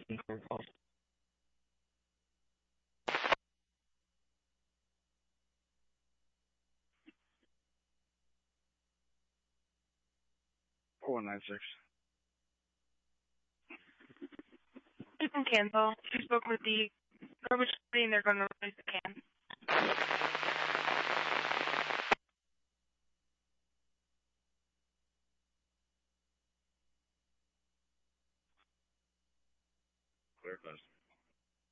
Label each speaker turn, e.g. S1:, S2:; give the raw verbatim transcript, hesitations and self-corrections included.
S1: phone calls.
S2: four nine six.
S3: You can cancel. You spoke with the garbage company and they're going to replace the can.
S2: Clear, guys.